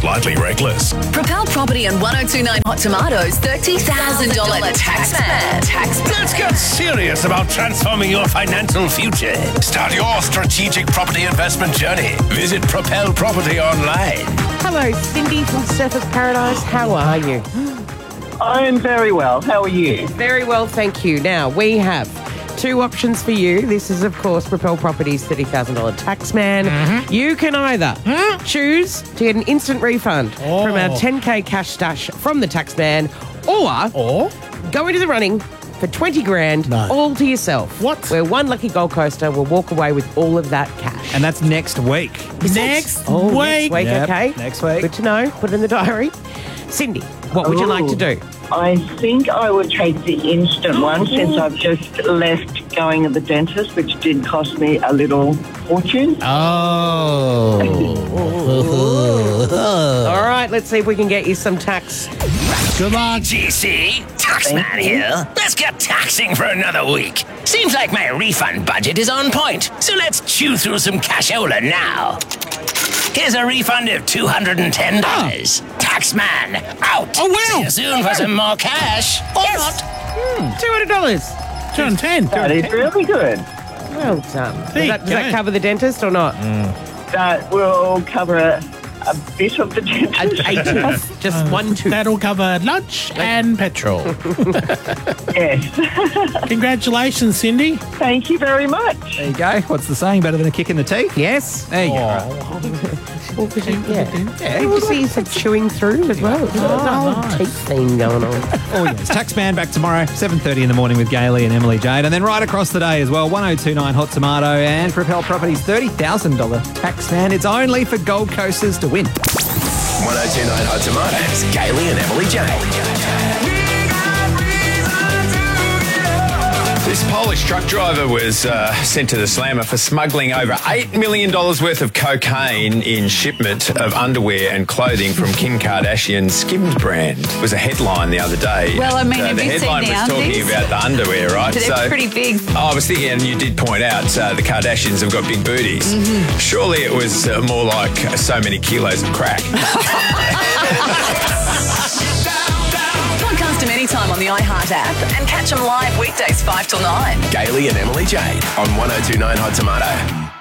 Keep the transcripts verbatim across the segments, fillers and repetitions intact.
slightly reckless. Propel Property and one oh two nine Hot Tomatoes thirty thousand dollars Taxman. Taxman. Let's get serious about transforming your financial future. Start your strategic property investment journey. Visit Propel Property online. Hello, Cindy from Surfers Paradise. How are you? I'm very well. How are you? Very well, thank you. Now, we have two options for you. This is, of course, Propel Properties thirty thousand dollars Taxman. Mm-hmm. You can either mm-hmm. choose to get an instant refund oh. from our ten K cash stash from the Taxman, or, or go into the running for twenty grand no. all to yourself. What? Where one lucky Gold Coaster will walk away with all of that cash. And that's next week. Is next oh, week. Next week, yep. okay. Next week. Good to know. Put it in the diary. Cindy, what would Ooh. you like to do? I think I would take the instant one since I've just left going to the dentist, which did cost me a little fortune. Oh. All right, let's see if we can get you some tax. Good luck. G C, Taxman here. Let's get taxing for another week. Seems like my refund budget is on point, so let's chew through some cashola now. Here's a refund of two hundred ten dollars. Oh. Taxman, out. Oh, wow. See you soon for some more cash. Or yes. not. Hmm. two hundred dollars. two hundred ten. That is really good. Well done. Does that, does that cover the dentist or not? Mm. That will cover a, a bit of the dentist. A, a tooth. Just uh, one tooth. That'll cover lunch and petrol. Yes. Congratulations, Cindy. Thank you very much. There you go. What's the saying? Better than a kick in the teeth? Yes. There you oh. go. Well, yeah. yeah. Did you see some chewing through as well? There's oh, a whole nice. teeth thing going on. Oh, yes. Taxman back tomorrow, seven thirty in the morning with Gailey and Emily Jade. And then right across the day as well, one oh two nine Hot Tomato and Propel Properties thirty thousand dollars Taxman. It's only for Gold Coasters to win. one oh two nine Hot Tomatoes, Gailey and Emily Jade. This Polish truck driver was uh, sent to the slammer for smuggling over eight million dollars worth of cocaine in shipment of underwear and clothing from Kim Kardashian's Skims brand. It was a headline the other day. Well, I mean, and, uh, have the you headline seen the was talking undies? about the underwear, right? They're so, pretty big. Oh, I was thinking, and you did point out uh, the Kardashians have got big booties. Mm-hmm. Surely it was uh, more like uh, so many kilos of crack. Podcast them anytime on the iHeart app and catch them live weekdays five till nine. Gailey and Emily Jade on one oh two nine Hot Tomato.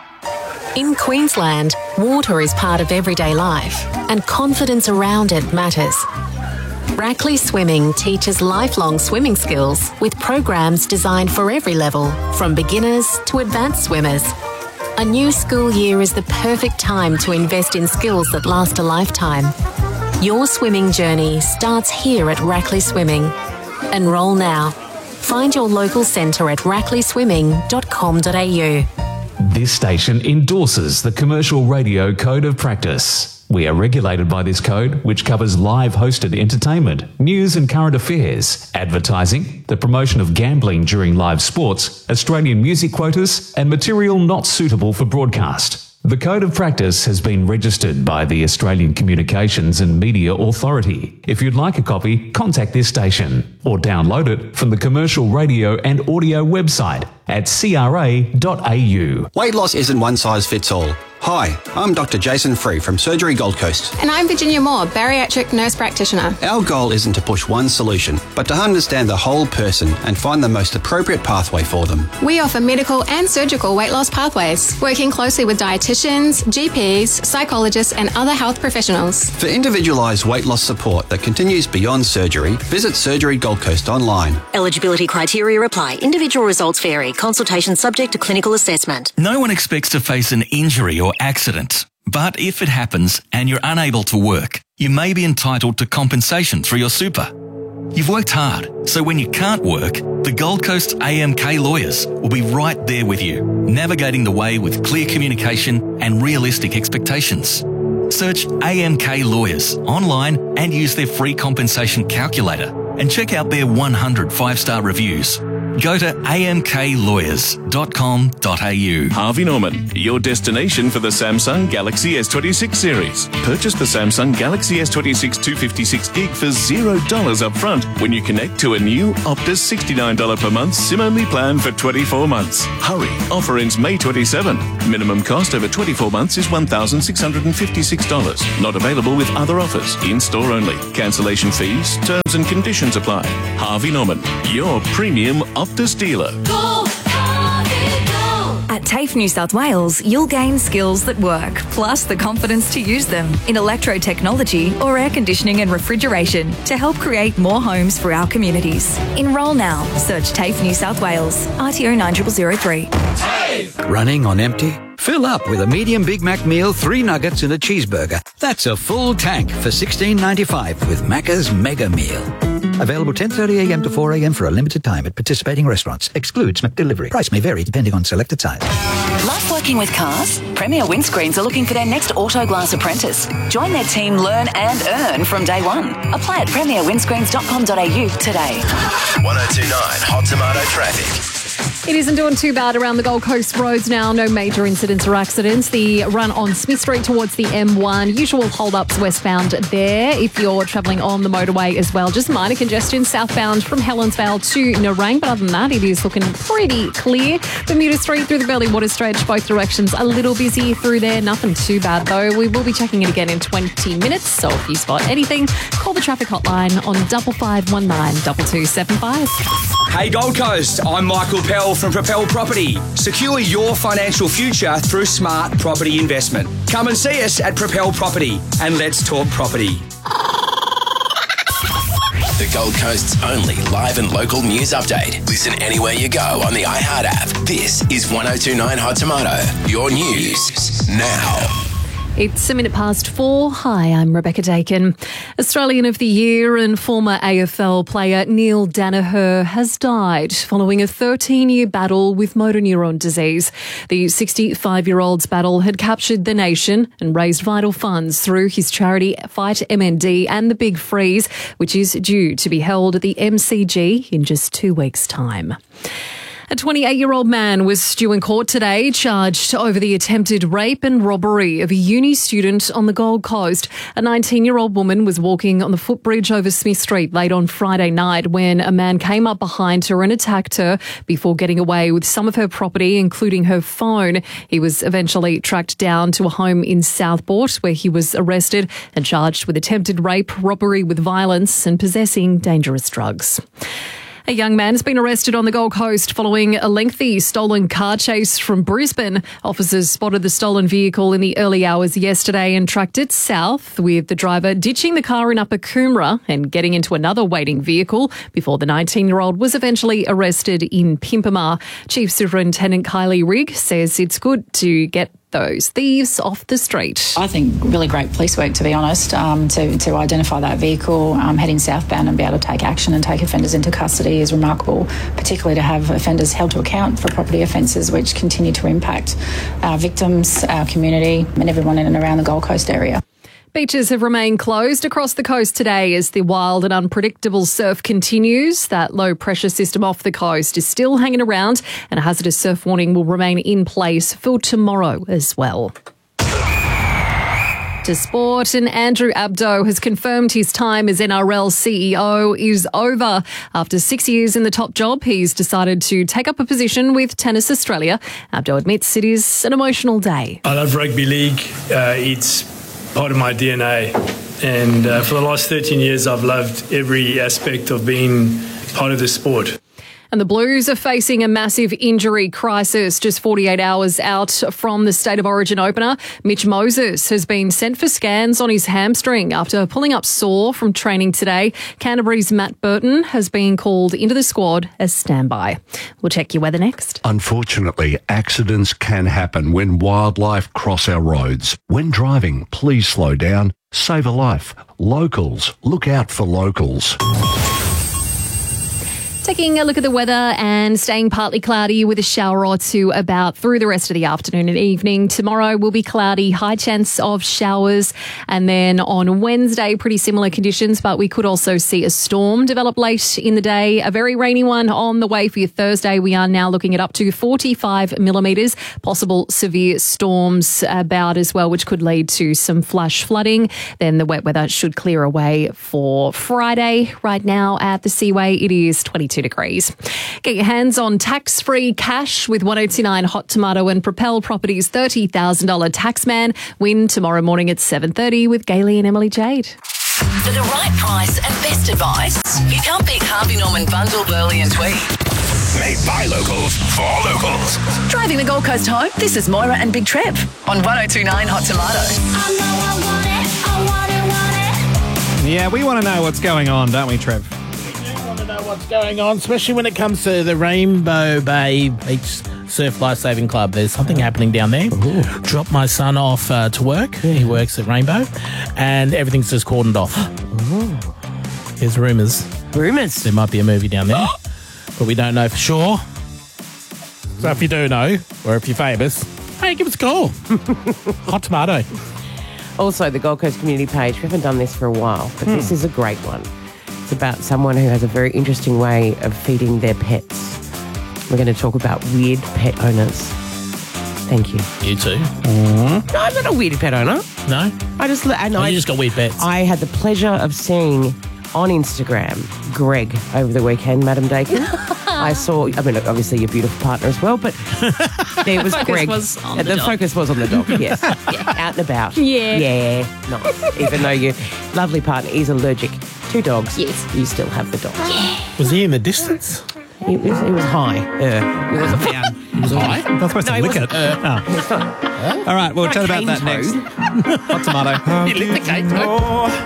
In Queensland, water is part of everyday life and confidence around it matters. Rackley Swimming teaches lifelong swimming skills with programs designed for every level, from beginners to advanced swimmers. A new school year is the perfect time to invest in skills that last a lifetime. Your swimming journey starts here at Rackley Swimming. Enrol now. Find your local centre at rackley swimming dot com dot a u. This station endorses the Commercial Radio Code of Practice. We are regulated by this code, which covers live hosted entertainment, news and current affairs, advertising, the promotion of gambling during live sports, Australian music quotas, and material not suitable for broadcast. The Code of Practice has been registered by the Australian Communications and Media Authority. If you'd like a copy, contact this station or download it from the Commercial Radio and Audio website at c r a dot a u. Weight loss isn't one size fits all. Hi, I'm Doctor Jason Free from Surgery Gold Coast. And I'm Virginia Moore, bariatric nurse practitioner. Our goal isn't to push one solution, but to understand the whole person and find the most appropriate pathway for them. We offer medical and surgical weight loss pathways, working closely with dietitians, G Ps, psychologists and other health professionals. For individualised weight loss support that continues beyond surgery, visit Surgery Gold Coast online. Eligibility criteria apply. Individual results vary. Consultation subject to clinical assessment. No one expects to face an injury or accident. But if it happens and you're unable to work, you may be entitled to compensation through your super. You've worked hard, so when you can't work, the Gold Coast A M K lawyers will be right there with you, navigating the way with clear communication and realistic expectations. Search A M K Lawyers online and use their free compensation calculator and check out their one hundred five-star reviews. Go to a m k lawyers dot com dot a u. Harvey Norman, your destination for the Samsung Galaxy S twenty-six series. Purchase the Samsung Galaxy S twenty-six two fifty-six gig for zero dollars up front when you connect to a new Optus sixty-nine dollars per month SIM-only plan for twenty-four months. Hurry, offer ends May twenty-seventh. Minimum cost over twenty-four months is one thousand six hundred fifty-six dollars. Not available with other offers. In-store only. Cancellation fees, terms and conditions apply. Harvey Norman, your premium Optus dealer. Go, Harvey, go. At TAFE New South Wales, you'll gain skills that work, plus the confidence to use them in electrotechnology or air conditioning and refrigeration to help create more homes for our communities. Enrol now. Search TAFE New South Wales. R T O nine zero zero zero three. TAFE! Running on empty? Fill up with a medium Big Mac meal, three nuggets and a cheeseburger. That's a full tank for sixteen ninety-five with Macca's Mega Meal. Available ten thirty a m to four a m for a limited time at participating restaurants. Excludes McDelivery. Price may vary depending on selected size. Love working with cars? Premier Windscreens are looking for their next Autoglass apprentice. Join their team, learn and earn from day one. Apply at premier windscreens dot com dot a u today. one oh two point nine Hot Tomato Traffic. It isn't doing too bad around the Gold Coast roads now. No major incidents or accidents. The run on Smith Street towards the M one. Usual hold-ups westbound there if you're travelling on the motorway as well. Just minor congestion southbound from Helensvale to Nerang. But other than that, it is looking pretty clear. Bermuda Street through the Burleigh Water Stretch, both directions a little busy through there. Nothing too bad though. We will be checking it again in twenty minutes. So if you spot anything, call the traffic hotline on double five one nine double two seven five. Hey Gold Coast, I'm Michael Pell from Propel Property. Secure your financial future through smart property investment. Come and see us at Propel Property and let's talk property. The Gold Coast's only live and local news update. Listen anywhere you go on the iHeart app. This is one oh two point nine Hot Tomato. Your news now. It's a minute past four. Hi, I'm Rebecca Dakin. Australian of the Year and former A F L player Neil Danaher has died following a thirteen-year battle with motor neuron disease. The sixty-five-year-old's battle had captured the nation and raised vital funds through his charity Fight M N D and the Big Freeze, which is due to be held at the M C G in just two weeks' time. A twenty-eight-year-old man was due in court today, charged over the attempted rape and robbery of a uni student on the Gold Coast. A nineteen-year-old woman was walking on the footbridge over Smith Street late on Friday night when a man came up behind her and attacked her before getting away with some of her property, including her phone. He was eventually tracked down to a home in Southport where he was arrested and charged with attempted rape, robbery with violence and possessing dangerous drugs. A young man has been arrested on the Gold Coast following a lengthy stolen car chase from Brisbane. Officers spotted the stolen vehicle in the early hours yesterday and tracked it south, with the driver ditching the car in Upper Coomera and getting into another waiting vehicle before the nineteen-year-old was eventually arrested in Pimpama. Chief Superintendent Kylie Rigg says it's good to get those thieves off the street. I think really great police work, to be honest, um, to, to identify that vehicle um, heading southbound and be able to take action and take offenders into custody is remarkable, particularly to have offenders held to account for property offences which continue to impact our victims, our community and everyone in and around the Gold Coast area. Beaches have remained closed across the coast today as the wild and unpredictable surf continues. That low pressure system off the coast is still hanging around and a hazardous surf warning will remain in place for tomorrow as well. To sport, and Andrew Abdo has confirmed his time as N R L C E O is over. After six years in the top job, he's decided to take up a position with Tennis Australia. Abdo admits it is an emotional day. I love rugby league. Uh, it's part of my D N A, and uh, for the last thirteen years I've loved every aspect of being part of the sport. And the Blues are facing a massive injury crisis just forty-eight hours out from the State of Origin opener. Mitch Moses has been sent for scans on his hamstring after pulling up sore from training today. Canterbury's Matt Burton has been called into the squad as standby. We'll check your weather next. Unfortunately, accidents can happen when wildlife cross our roads. When driving, please slow down. Save a life. Locals, look out for locals. Taking a look at the weather and staying partly cloudy with a shower or two about through the rest of the afternoon and evening. Tomorrow will be cloudy, high chance of showers. And then on Wednesday, pretty similar conditions, but we could also see a storm develop late in the day. A very rainy one on the way for your Thursday. We are now looking at up to forty-five millimetres. Possible severe storms about as well, which could lead to some flash flooding. Then the wet weather should clear away for Friday. Right now at the Seaway, it is twenty-two degrees. Get your hands on tax-free cash with one oh two nine Hot Tomato and Propel Properties thirty thousand dollars Taxman. Win tomorrow morning at seven thirty with Gailey and Emily Jade. For the right price and best advice, you can't beat Harvey Norman Bundle, Burley and Tweed. Made by locals for locals. Driving the Gold Coast home, this is Moira and Big Trev on one oh two nine Hot Tomato. I know I want it, I want it, want it. Yeah, we want to know what's going on, don't we, Trev? Want to know what's going on, especially when it comes to the Rainbow Bay Beach Surf Lifesaving Club. There's something happening down there. Ooh. Dropped my son off uh, to work. He works at Rainbow, and everything's just cordoned off. Ooh. There's rumours. Rumours? There might be a movie down there, but we don't know for sure. So if you do know, or if you're famous, hey, give us a call. Hot Tomato. Also, the Gold Coast community page. We haven't done this for a while, but Hmm. this is a great one. It's about someone who has a very interesting way of feeding their pets. We're going to talk about weird pet owners. Thank you. You too. Mm. No, I'm not a weird pet owner. No? I just... And Oh, I, you just got weird pets. I had the pleasure of seeing on Instagram Greg over the weekend, Madam Dakin. I saw... I mean, look, obviously your beautiful partner as well, but there was Focus Greg. was on Uh, the the dog. focus was on the dog, yes. Yeah, out and about. Yeah. Yeah, nice. Even though your lovely partner is allergic to dogs, yes, you still have the dog. Was he in the distance? He was, he was high. Uh, he wasn't down. He was high? I'm not supposed No, to he lick wasn't. it. Oh. All right, we'll Not chat a about cane that toad. next. Hot Tomato. You licked the cake, though.